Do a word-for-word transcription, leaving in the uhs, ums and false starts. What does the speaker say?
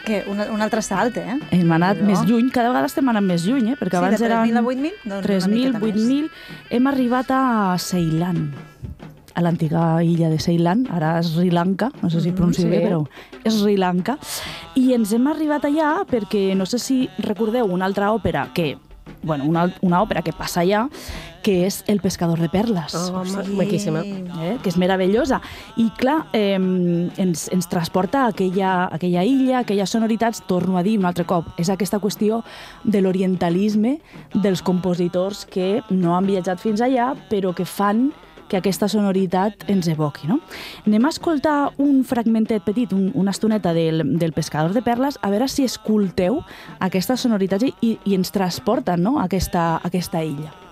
Que un, un altre salt, eh? Hem anat no. més lluny, cada vegada estem anant més lluny, eh? Perquè sí, abans de tres mil eren a vuit mil? Doncs tres mil, vuit mil. Hem arribat a Ceilan, a l'antiga illa de Ceilan, ara és Sri Lanka, no sé si pronuncio mm, sí. bé, però és Sri Lanka. I ens hem arribat allà perquè, no sé si recordeu una altra òpera que, bueno, una, una òpera que passa allà, que és El pescador de perles. Oh, sí. Maquíssima. Eh? Que és meravellosa. I, clar, eh, ens, ens transporta a aquella, aquella illa, aquelles sonoritats, torno a dir un altre cop, és aquesta qüestió de l'orientalisme dels compositors que no han viatjat fins allà, però que fan que aquesta sonoritat ens evoqui, no? Anem a escoltar un fragmentet petit, un, una estoneta del, del pescador de perles, a veure si escolteu aquestes sonoritats i, i ens transporten, no?, a aquesta, a aquesta illa.